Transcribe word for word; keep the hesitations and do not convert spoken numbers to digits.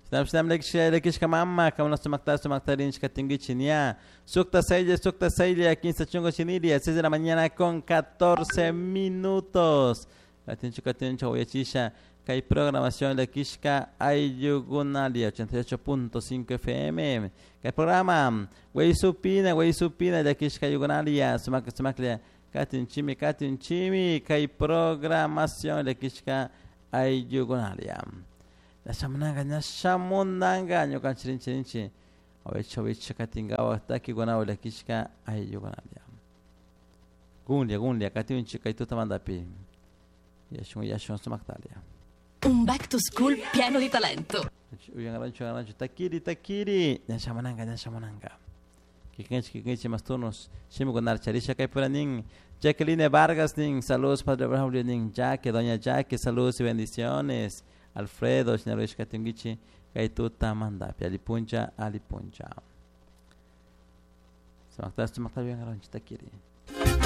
Sinam sinam lekisha lekishka mama kama sumakta sumakta rinchka tingi chinia. Sukta seille sukta seille aquí en Sachungo Chiniria, seis de la mañana con catorce minutos. Katincho katincho oyachisha kai programación lekishka ayugunalia ochenta y ocho punto cinco F M. Kai programa wey supina wey supina lekishka ayugunalia sumak sumaklia katinchimi katinchimi kai programación lekishka ayugunalia. Nashamunanga nashamunanga nyokan chirin chirinchi ovecho ovecho katingawa taki gonao lekishka ayugunalia. Gunlia gunlia katinchi kai tutamandapi. Yashun yashun sumaktalia. Un back to school pieno di talento. Uyan arancho arancho takiri takiri nashamunanga nashamunanga. Kikenchi kikenchi más turnos. Shimi gonar charisha kai puranin. Jacqueline Vargas ning saludos Padre Abraham ning Jackie doña Jackie saludos y bendiciones. Alfredo Shinarosh Katingichi Kaituta Mandapi Alipuncha Alipuncha. Sumakta sumakta uyan arancho takiri.